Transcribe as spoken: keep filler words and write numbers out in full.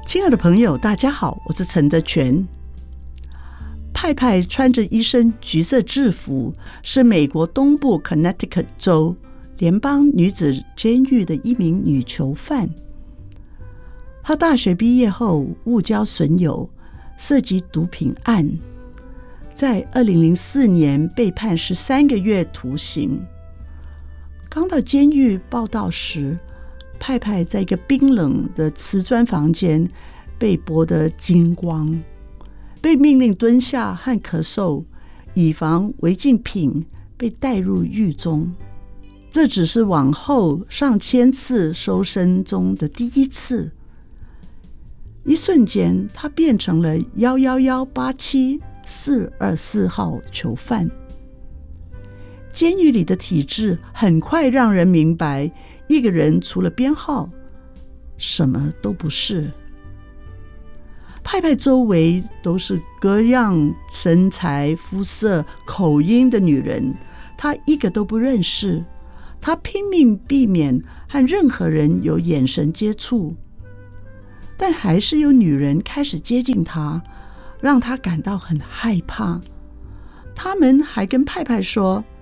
亲爱的朋友，大家好，我是陈德全。派派穿着一身橘色制服，是美国东部 Connecticut 州联邦女子监狱的一名女囚犯。她大学毕业后误交损友，涉及毒品案，在二零零四年被判十三个月徒刑。刚到监狱报到时，派派在一个冰冷的瓷砖房间被剥得精光，被命令蹲下和咳嗽，以防违禁品被带入狱中。这只是往后上千次搜身中的第一次。一瞬间，他变成了一一一八七四二四号囚犯。监狱里的体制很快让人明白，一个人除了编号，什么都不是。派派周围都是各样身材、肤色、口音的女人，他一个都不认识。他拼命避免和任何人有眼神接触，但还是有女人开始接近他，让他感到很害怕。他们还跟派派说：“